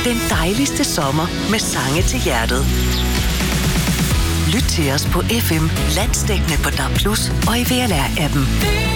den dejligste sommer med sange til hjertet. Lyt til os på FM, landsdækkende på DAB+, og i VLR-appen.